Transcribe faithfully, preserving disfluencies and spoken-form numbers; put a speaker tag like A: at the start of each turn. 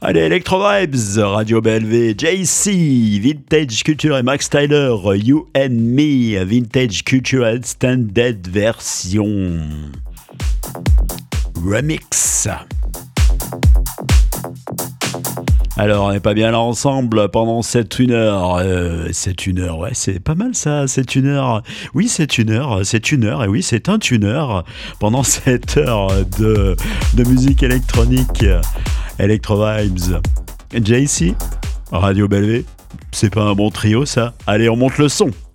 A: Allez, Electro Vibes, Radio B L V, J C, Vintage Culture et Max Tyler, You and Me, Vintage Culture Extended Version. Remix. Alors, on n'est pas bien là ensemble pendant cette une heure. Euh, c'est une heure, ouais, c'est pas mal ça, c'est une heure. Oui, c'est une heure, c'est une heure, et oui, c'est un tuneur pendant cette heure de, de musique électronique. Electro Vibes. J C, Radio B L V, c'est pas un bon trio ça? Allez, on monte le son.